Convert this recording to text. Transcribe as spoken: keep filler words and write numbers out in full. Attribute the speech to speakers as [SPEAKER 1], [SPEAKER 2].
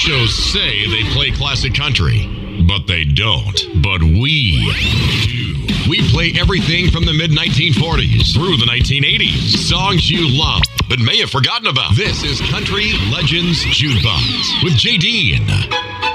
[SPEAKER 1] shows say they play classic country, but they don't. But we do. We play everything from the mid nineteen forties through the nineteen eighties. Songs you love, but may have forgotten about. This is Country Legends Jukebox with J D.